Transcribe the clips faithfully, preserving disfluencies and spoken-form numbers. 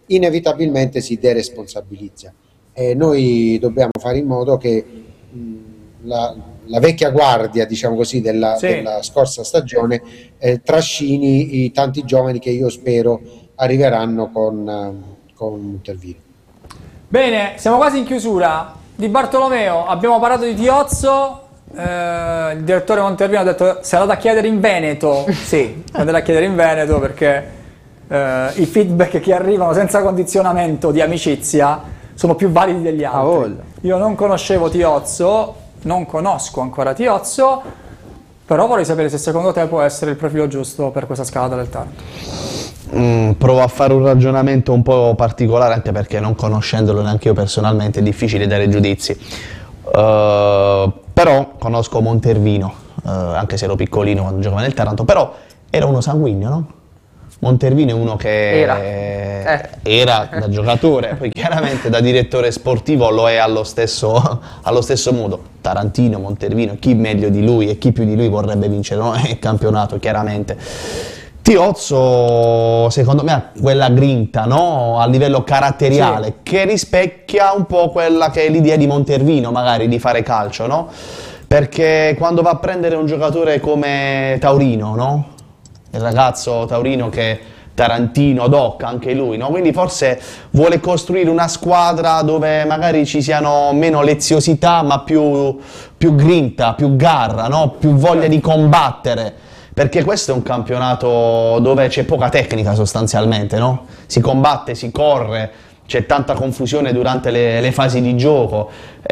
inevitabilmente si deresponsabilizza. E noi dobbiamo fare in modo che mh, la, la vecchia guardia, diciamo così, della, Sì. della scorsa stagione eh, trascini i tanti giovani che io spero arriveranno con, eh, con Montervino. Bene, siamo quasi in chiusura. Di Bartolomeo abbiamo parlato di Tiozzo, eh, il direttore Montervino ha detto se è andato a chiedere in Veneto. Sì, è andato a chiedere in Veneto perché eh, i feedback che arrivano senza condizionamento di amicizia sono più validi degli altri. Io non conoscevo Tiozzo, non conosco ancora Tiozzo, però vorrei sapere se secondo te può essere il profilo giusto per questa scalata del Taranto. Mm, provo a fare un ragionamento un po' particolare, anche perché non conoscendolo neanche io personalmente è difficile dare giudizi. Uh, però conosco Montervino, uh, anche se ero piccolino quando giocava nel Taranto, però era uno sanguigno, no? Montervino è uno che era, eh. era da giocatore, poi chiaramente da direttore sportivo lo è allo stesso, allo stesso modo. Tarantino, Montervino, chi meglio di lui e chi più di lui vorrebbe vincere, no? Il campionato, chiaramente. Tiozzo, secondo me, ha quella grinta, no? A livello caratteriale, sì, che rispecchia un po' quella che è l'idea di Montervino, magari, di fare calcio, no? Perché quando va a prendere un giocatore come Taurino, no? Il ragazzo Taurino che Tarantino, Doc, anche lui, no? Quindi forse vuole costruire una squadra dove magari ci siano meno leziosità, ma più, più grinta, più garra, no? Più voglia di combattere. Perché questo è un campionato dove c'è poca tecnica sostanzialmente, no? Si combatte, si corre, c'è tanta confusione durante le, le fasi di gioco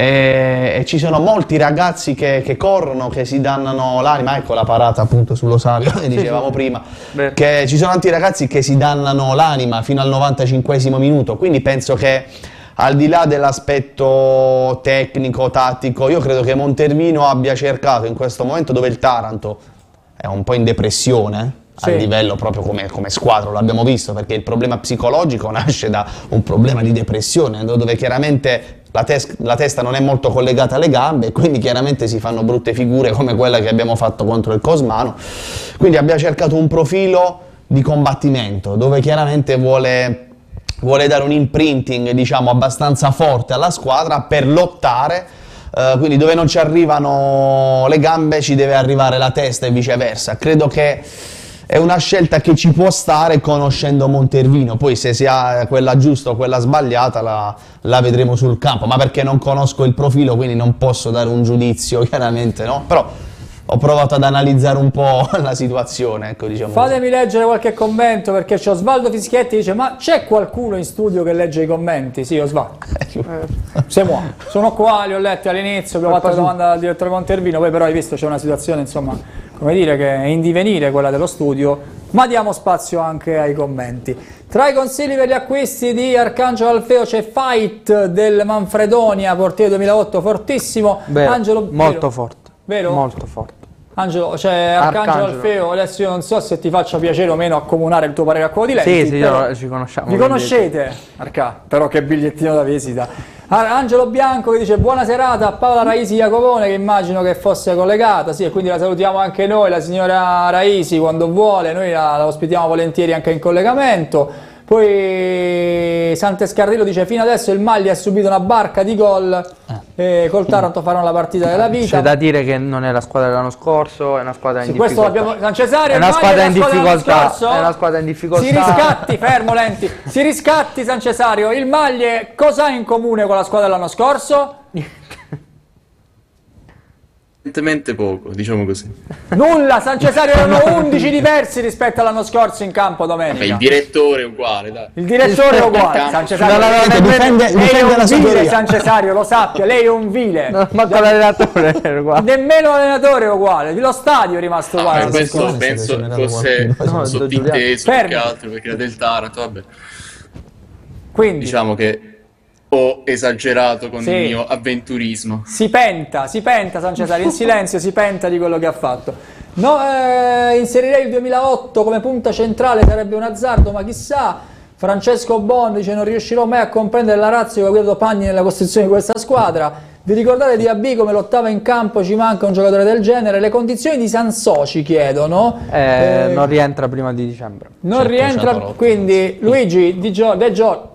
e, e ci sono molti ragazzi che, che corrono, che si dannano l'anima, ecco la parata appunto sull'Osario che dicevamo sì, prima, beh, che ci sono tanti ragazzi che si dannano l'anima fino al novantacinquesimo minuto, quindi penso che al di là dell'aspetto tecnico, tattico, io credo che Montervino abbia cercato in questo momento dove il Taranto è un po' in depressione, sì, a livello proprio come, come squadra, l'abbiamo visto, perché il problema psicologico nasce da un problema di depressione, dove chiaramente la, tes la testa non è molto collegata alle gambe e quindi chiaramente si fanno brutte figure come quella che abbiamo fatto contro il Cosmano. Quindi abbiamo cercato un profilo di combattimento, dove chiaramente vuole, vuole dare un imprinting, diciamo, abbastanza forte alla squadra per lottare. Uh, quindi dove non ci arrivano le gambe ci deve arrivare la testa e viceversa. Credo che è una scelta che ci può stare conoscendo Montervino, poi se sia quella giusta o quella sbagliata la, la vedremo sul campo, ma perché non conosco il profilo quindi non posso dare un giudizio chiaramente, no? Però ho provato ad analizzare un po' la situazione, ecco, diciamo. Fatemi leggere qualche commento perché c'è Osvaldo Fischietti che dice ma c'è qualcuno in studio che legge i commenti? Sì, Osvaldo. Eh. Siamo, sono qua, li ho letti all'inizio, abbiamo fatto la domanda al direttore Montervino, poi però hai visto c'è una situazione, insomma, come dire, che è in divenire quella dello studio, ma diamo spazio anche ai commenti. Tra i consigli per gli acquisti di Arcangelo Alfeo c'è Fight del Manfredonia, portiere duemilaotto, fortissimo. Vero, Angelo, molto vero? forte. Vero? Molto forte. Angelo, cioè Arcangelo, Arcangelo Alfeo, adesso io non so se ti faccia piacere o meno accomunare il tuo parere a quello di Lenti. Sì, sì, però ci conosciamo. Vi conoscete? Arca, però che bigliettino da visita. Angelo Bianco che dice buona serata a Paola Raisi Jacopone, che immagino che fosse collegata, sì, e quindi la salutiamo anche noi, la signora Raisi, quando vuole, noi la, la ospitiamo volentieri anche in collegamento. Poi Sant'Escarrillo dice fino adesso il Maglia ha subito una barca di gol, eh. col Taranto faranno la partita della vita. C'è da dire che non è la squadra dell'anno scorso, è una squadra in sì, difficoltà. Questo l'abbiamo, San Cesario, è una squadra in difficoltà, è una squadra in difficoltà. Si riscatti, fermo Lenti, si riscatti San Cesario, il Maglie cosa ha in comune con la squadra dell'anno scorso? Evidentemente poco, diciamo così. Nulla, San Cesario erano undici diversi rispetto all'anno scorso in campo domenica. Il direttore è uguale, dai. Il direttore è uguale, San Cesario. No, no, no, lei difende, è difende un la vile, sua San Cesario, lo sappia, lei è un vile. No, manco l'allenatore è uguale. Nemmeno l'allenatore è uguale, lo stadio è rimasto Ah, uguale. per questo penso fosse no, sottinteso più che altro, perché era del Taranto, vabbè. Quindi diciamo che ho esagerato con sì, il mio avventurismo. Si penta, si penta San Cesario, in silenzio si penta di quello che ha fatto. No, eh, inserirei il duemilaotto come punta centrale, sarebbe un azzardo, ma chissà. Francesco Bon dice non riuscirò mai a comprendere la razza che ha guidato Pagni nella costruzione di questa squadra. Vi ricordate di A B come lottava in campo? Ci manca un giocatore del genere. Le condizioni di Sansò ci chiedono. Eh, Eh, non rientra prima di dicembre. non Certo, rientra, Ciatorotto. quindi Luigi Di Gio- De Giorgio